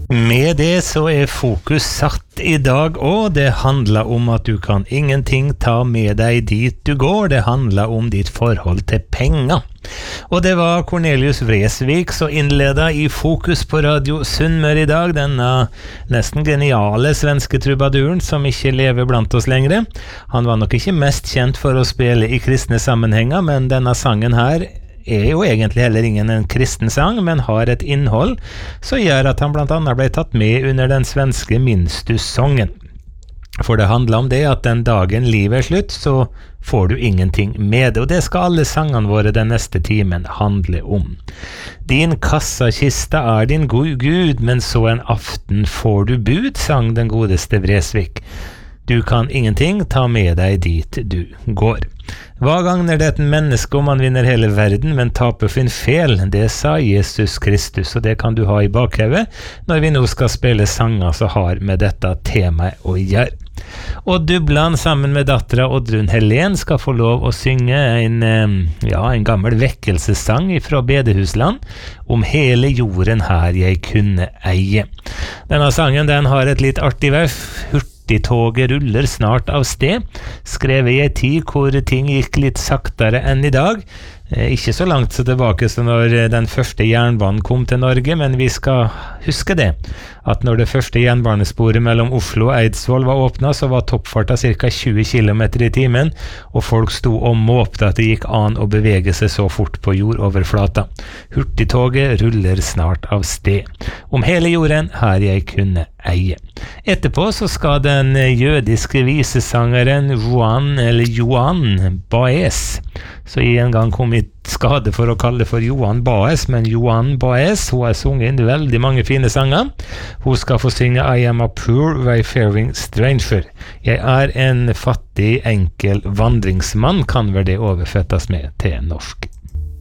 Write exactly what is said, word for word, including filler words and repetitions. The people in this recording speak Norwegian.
Med det så er fokus satt i dag, og det handler om at du kan ingenting ta med deg dit du går. Det handler om ditt forhold til penger. Og det var Cornelius Vreeswijk som innledet i Fokus på Radio Sunnmøre i dag, denne nesten geniale svenske trubaduren som ikke lever blant oss lenger. Han var nok ikke mest kjent for å spille i kristne sammenhenger, men denne sangen her er jo egentlig heller ingen en kristen sang, men har et innhold som gjør at han blant annet ble tatt med under den svenske Minstussongen. For det handler om det at den dagen livet er slutt, så får du ingenting med det, og det skal alle sangene våre den neste timen handle om. Din kassakiste er din gode Gud, men så en aften får du bud, sang den godeste Vreeswijk. Du kan ingenting ta med deg dit du går. Hva gagner det et menneske om han vinner hele verden, men taper sin fel? Det sa Jesus Kristus, og det kan du ha i bakhodet når vi nå skal spille sanger som har med dette temaet å gjøre. Og Dublan sammen med dattera Oddrun Helen skal få lov å synge en, ja, en gammel vekkelsessang fra Bedehusland om hele jorden her jeg kunne eie. Denne sangen den har et litt artig vers. Hurtigtoget ruller snart av sted, skrevet i en tid hvor ting gikk litt saktere enn i dag. Ikke så langt så tilbake som når den første jernbanen kom til Norge, men vi skal huske det, at når det første jernbanesporet mellom Oslo og Eidsvoll var åpnet, så var toppfarta ca. tjue kilometer i timen, og folk sto og måpte at det gikk an å bevege seg så fort på jordoverflata. Hurtigtoget ruller snart av sted. Om hele jorden her jeg kunne eie. Etterpå så skal den jødiske visesangeren Juan, eller Johan Baez, så jeg en gang kom i skade for å kalle det for Johan Baez, men Johan Baez, hun har sunget inn veldig mange fine sanger. Hun skal få synge I am a poor wayfaring stranger. Jeg er en fattig, enkel vandringsmann, kan vel det oversettes med til norsk.